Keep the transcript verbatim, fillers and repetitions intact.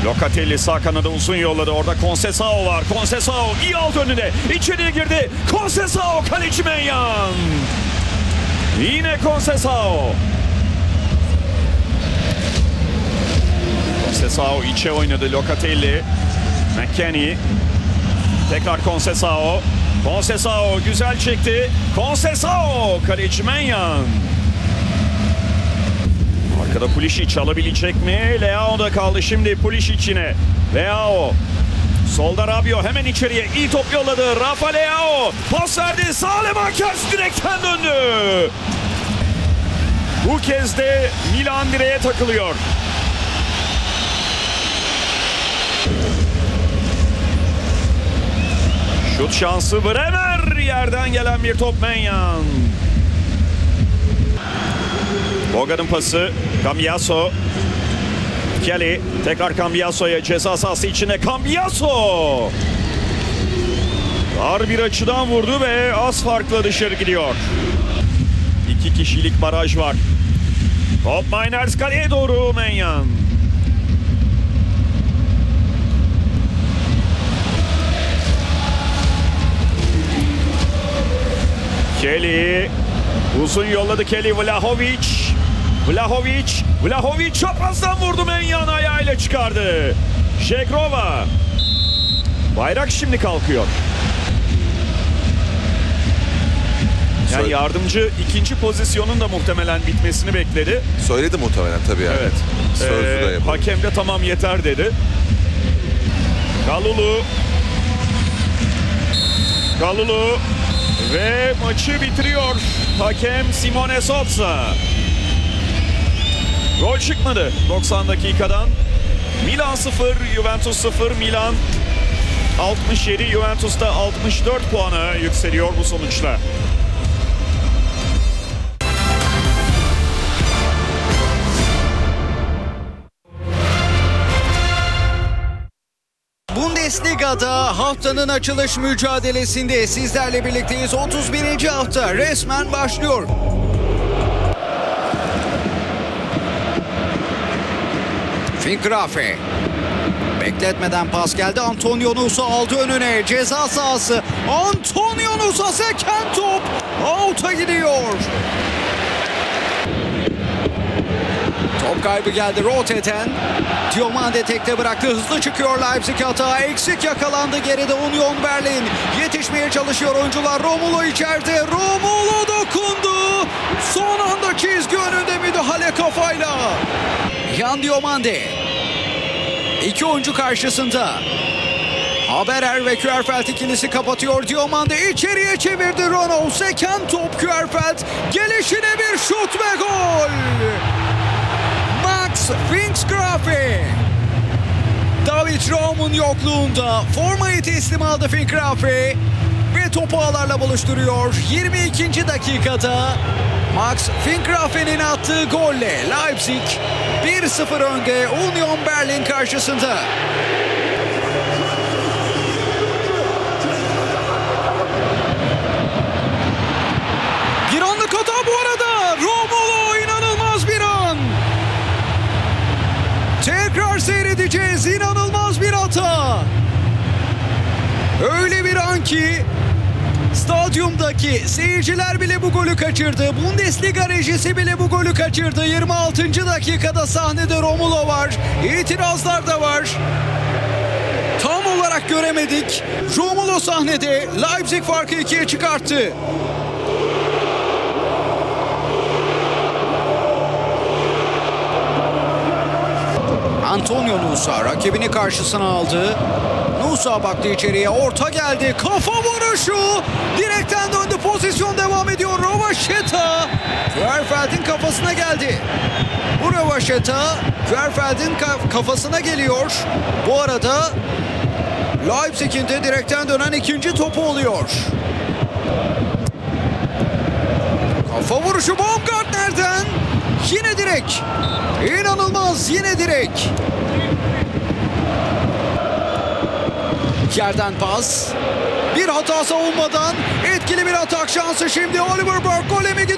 Locatelli sağ kanada uzun yolladı. Orada Conceição var. Conceição iyi aldı önüne. İçeriye girdi. Conceição kaleci Menyan. Yine Conceição. Conceição içe oynadı. Locatelli. McKennie. Tekrar Conceição. Conceição güzel çekti. Conceição kaleci Menyan. Arkada Pulisic alabilecek mi? Leao da kaldı şimdi Pulisic yine. Leao. Solda Rabiot hemen içeriye iyi top yolladı. Rafa Leao pas verdi. Saelemaekers direkten döndü. Bu kez de Milan direğe takılıyor. Şut şansı Bremer. Yerden gelen bir top Menyan. Bogan'ın pası. Cambiaso. Kelly. Tekrar Cambiaso'ya ceza sahası içine. Cambiaso. Dar bir açıdan vurdu ve az farkla dışarı gidiyor. İki kişilik baraj var. Top Mainers kaleye doğru Menyan. Kelly. Uzun yolladı Kelly. Vlahovic. Vlahovic. Vlahovic çaprazdan vurdu Menyan ayağıyla çıkardı. Şegrova. Bayrak şimdi kalkıyor. Yani yardımcı ikinci pozisyonun da muhtemelen bitmesini bekledi. Söyledi muhtemelen tabii yani. Evet. Sözlü de Ee, yapalım. hakem de tamam yeter dedi. Kalulu. Kalulu. Ve maçı bitiriyor hakem Simone Sozza. Gol çıkmadı doksan dakikadan. Milan sıfır, Juventus sıfır. Milan altmış yedi, Juventus da altmış dört puana yükseliyor bu sonuçla. Bundesliga'da haftanın açılış mücadelesinde sizlerle birlikteyiz. otuz birinci hafta resmen başlıyor. Finkrafe. Bekletmeden pas geldi. Antonio Nusa aldı önüne. Ceza sahası. Antonio Nusa seken top. Out'a gidiyor. Top kaybı geldi Rote'den. Diomande tekte bıraktı. Hızlı çıkıyor Leipzig hata. Eksik yakalandı geride Union Berlin. Yetişmeye çalışıyor oyuncular. Romulo içeride. Romulo dokundu. Son anda çizgi önünde müdahale kafayla. Yan Diomande. İki oyuncu karşısında. Haberer ve Kjærfeldt ikilisi kapatıyor. Diomande içeriye çevirdi Renault. Seken top Kjærfeldt. Gelişine bir şut ve gol. Max Finkrafe. David Raum'un yokluğunda formayı teslim aldı Finkrafe ve topu ağlarla buluşturuyor. yirmi ikinci dakikada Max Finkrafe'nin attığı golle Leipzig bir sıfır önde Union Berlin karşısında. Bir anlık hata bu arada. Romulo inanılmaz bir an. Tekrar seyredeceğiz. İnanılmaz bir hata. Öyle bir an ki stadyumdaki seyirciler bile bu golü kaçırdı. Bundesliga rejisi bile bu golü kaçırdı. yirmi altıncı dakikada sahnede Romulo var. İtirazlar da var. Tam olarak göremedik. Romulo sahnede. Leipzig farkı ikiye çıkarttı. Antonio Nusa rakibini karşısına aldı. Nusa baktı içeriye. Orta geldi. Kafa vuruşu. Direkten döndü. Pozisyon devam ediyor. Rövaşeta. Kjærfeldt'in kafasına geldi. Bu Rövaşeta Kjærfeldt'in ka- kafasına geliyor. Bu arada Leipzig'in de direkten dönen ikinci topu oluyor. Kafa vuruşu Baumgartner'den. Yine direk. İnanılmaz, yine direk. Yerden pas. Bir hata savunmadan etkili bir atak şansı şimdi. Oliver Burke gole mi gidiyor?